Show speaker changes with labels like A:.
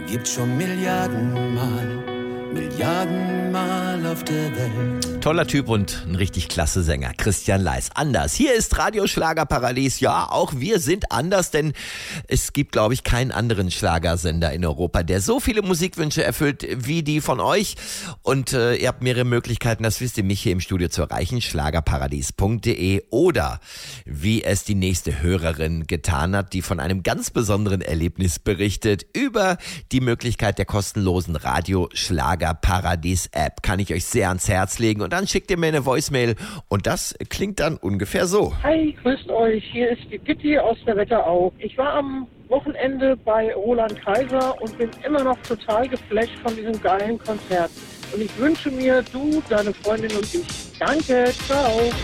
A: Gibt schon Milliardenmal auf der Welt.
B: Toller Typ und ein richtig klasse Sänger, Christian Leis. Anders. Hier ist Radio Schlagerparadies. Ja, auch wir sind anders, denn es gibt, glaube ich, keinen anderen Schlagersender in Europa, der so viele Musikwünsche erfüllt wie die von euch. Und ihr habt mehrere Möglichkeiten, das wisst ihr, mich hier im Studio zu erreichen. Schlagerparadies.de oder wie es die nächste Hörerin getan hat, die von einem ganz besonderen Erlebnis berichtet, über die Möglichkeit der kostenlosen Radio Schlagerparadies App. Kann ich euch sehr ans Herz legen und dann schickt ihr mir eine Voicemail und das klingt dann ungefähr so.
C: Hi, grüßt euch, hier ist die Gitti aus der Wetterau. Ich war am Wochenende bei Roland Kaiser und bin immer noch total geflasht von diesem geilen Konzert. Und ich wünsche mir, du, deine Freundin und ich. Danke, ciao.